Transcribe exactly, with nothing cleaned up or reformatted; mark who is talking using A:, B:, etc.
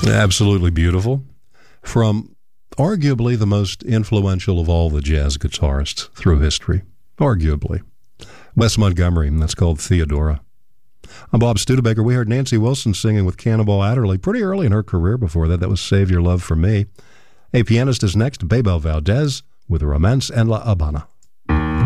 A: Absolutely beautiful. From arguably the most influential of all the jazz guitarists through history. Arguably. Wes Montgomery, and that's called Theodora. I'm Bob Studebaker. We heard Nancy Wilson singing with Cannonball Adderley pretty early in her career before that. That was Save Your Love for Me. A Pianist is next, Bebel Valdez with Romance en la Habana.